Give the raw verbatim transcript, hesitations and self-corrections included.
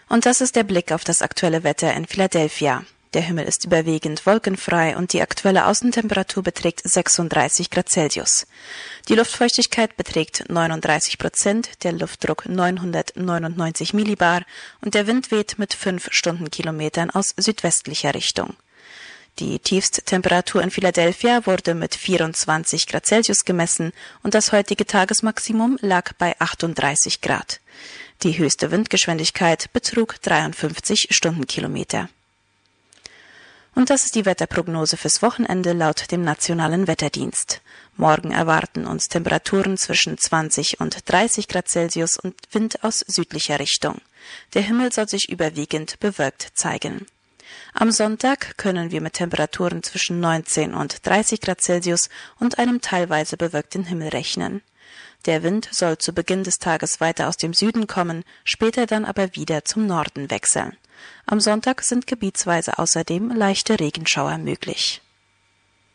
Und das ist der Blick auf das aktuelle Wetter in Philadelphia. Der Himmel ist überwiegend wolkenfrei und die aktuelle Außentemperatur beträgt sechsunddreißig Grad Celsius. Die Luftfeuchtigkeit beträgt neununddreißig Prozent, der Luftdruck neunhundertneunundneunzig Millibar und der Wind weht mit fünf Stundenkilometern aus südwestlicher Richtung. Die Tiefsttemperatur in Philadelphia wurde mit vierundzwanzig Grad Celsius gemessen und das heutige Tagesmaximum lag bei achtunddreißig Grad. Die höchste Windgeschwindigkeit betrug dreiundfünfzig Stundenkilometer. Und das ist die Wetterprognose fürs Wochenende laut dem Nationalen Wetterdienst. Morgen erwarten uns Temperaturen zwischen zwanzig und dreißig Grad Celsius und Wind aus südlicher Richtung. Der Himmel soll sich überwiegend bewölkt zeigen. Am Sonntag können wir mit Temperaturen zwischen neunzehn und dreißig Grad Celsius und einem teilweise bewölkten Himmel rechnen. Der Wind soll zu Beginn des Tages weiter aus dem Süden kommen, später dann aber wieder zum Norden wechseln. Am Sonntag sind gebietsweise außerdem leichte Regenschauer möglich.